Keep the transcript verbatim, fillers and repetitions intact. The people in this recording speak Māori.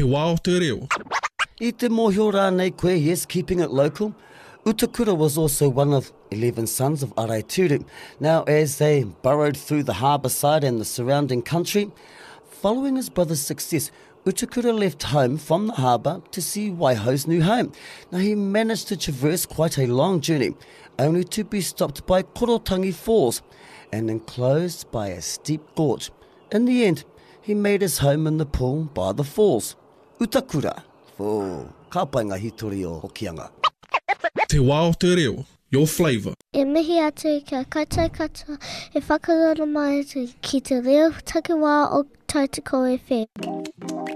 Te wā o te reo. I te mōhio rānei koe, yes, keeping it local. Utakura was also one of eleven sons of Araituru. Now, as they burrowed through the harbour side and the surrounding country, following his brother's success, Utakura left home from the harbour to see Waiho's new home. Now, he managed to traverse quite a long journey, only to be stopped by Korotangi Falls and enclosed by a steep gorge. In the end, he made his home in the pool by the falls. Utakura. Oh, ka pai ngā hitori o Hokianga. Te wā o te reo, your flavour. E mihi atu kia kaitai katoa, e whakarara mai atu ki te reo takiwā o Tautoko F M.